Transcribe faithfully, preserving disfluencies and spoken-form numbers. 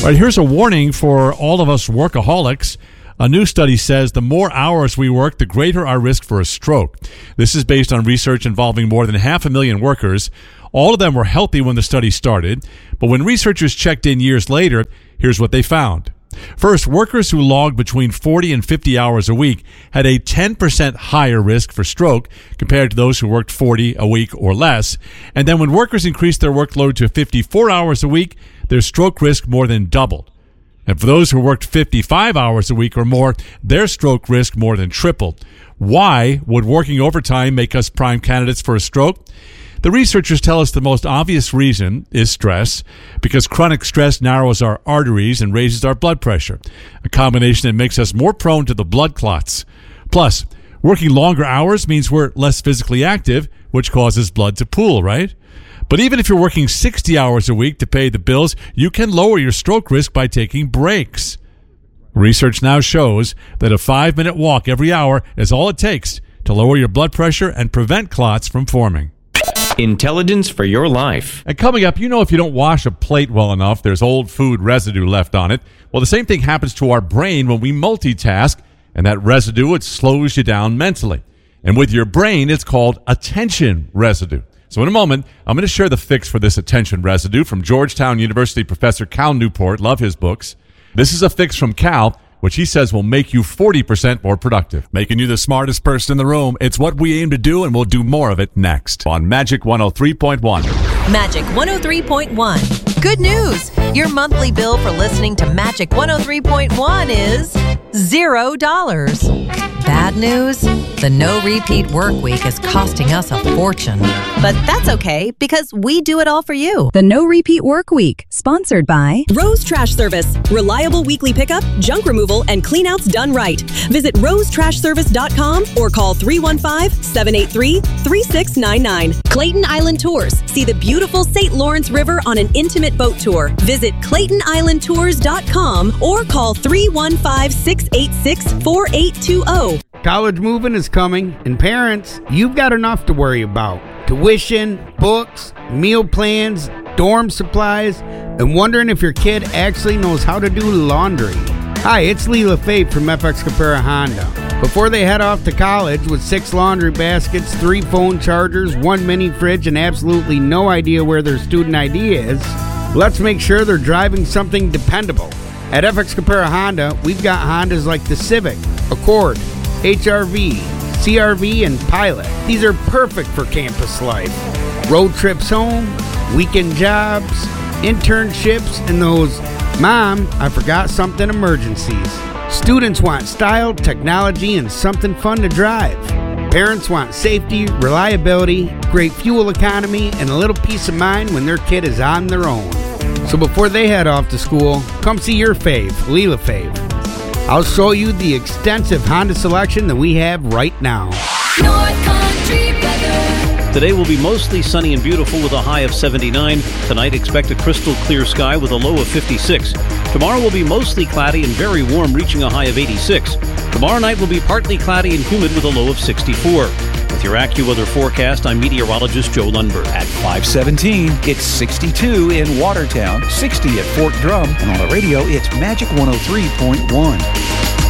All right, here's a warning for all of us workaholics. A new study says the more hours we work, the greater our risk for a stroke. This is based on research involving more than half a million workers. All of them were healthy when the study started, but when researchers checked in years later, here's what they found. First, workers who logged between forty and fifty hours a week had a ten percent higher risk for stroke compared to those who worked forty a week or less. And then when workers increased their workload to fifty-four hours a week, their stroke risk more than doubled. And for those who worked fifty-five hours a week or more, their stroke risk more than tripled. Why would working overtime make us prime candidates for a stroke? The researchers tell us the most obvious reason is stress, because chronic stress narrows our arteries and raises our blood pressure, a combination that makes us more prone to the blood clots. Plus, working longer hours means we're less physically active, which causes blood to pool, right? But even if you're working sixty hours a week to pay the bills, you can lower your stroke risk by taking breaks. Research now shows that a five-minute walk every hour is all it takes to lower your blood pressure and prevent clots from forming. Intelligence for your life. And coming up, you know, if you don't wash a plate well enough, there's old food residue left on it. Well, the same thing happens to our brain when we multitask, and that residue, it slows you down mentally. And with your brain, it's called attention residue. So in a moment, I'm going to share the fix for this attention residue from Georgetown University professor Cal Newport. Love his books. This is a fix from Cal, which he says will make you forty percent more productive. Making you the smartest person in the room. It's what we aim to do, and we'll do more of it next on Magic one oh three point one. Magic one oh three point one. Good news! Your monthly bill for listening to Magic one oh three point one is zero dollars. Bad news? The no-repeat work week is costing us a fortune. But that's okay, because we do it all for you. The No Repeat Work Week, sponsored by Rose Trash Service. Reliable weekly pickup, junk removal, and cleanouts done right. Visit rose trash service dot com or call three one five, seven eight three, three six nine nine. Clayton Island Tours. See the beautiful Saint Lawrence River on an intimate boat tour. Visit clayton island tours dot com or call three one five, six eight six, four eight two zero. College moving is coming, and parents, you've got enough to worry about. Tuition, books, meal plans, dorm supplies, and wondering if your kid actually knows how to do laundry. Hi, it's Lee LaFave from F X Capera Honda. Before they head off to college with six laundry baskets, three phone chargers, one mini fridge, and absolutely no idea where their student I D is, let's make sure they're driving something dependable. At F X Capera Honda, we've got Hondas like the Civic, Accord, H R V, C R V, and Pilot. These are perfect for campus life. Road trips home, weekend jobs, internships, and those, Mom, I forgot something emergencies. Students want style, technology, and something fun to drive. Parents want safety, reliability, great fuel economy, and a little peace of mind when their kid is on their own. So before they head off to school, come see your fave, Lee LaFave. I'll show you the extensive Honda selection that we have right now. North Country weather. Today will be mostly sunny and beautiful with a high of seventy-nine. Tonight, expect a crystal clear sky with a low of fifty-six. Tomorrow will be mostly cloudy and very warm, reaching a high of eighty-six. Tomorrow night will be partly cloudy and humid with a low of sixty-four. With your AccuWeather forecast, I'm meteorologist Joe Lundberg. At five seventeen, it's sixty-two in Watertown, sixty at Fort Drum, and on the radio, it's Magic one oh three point one.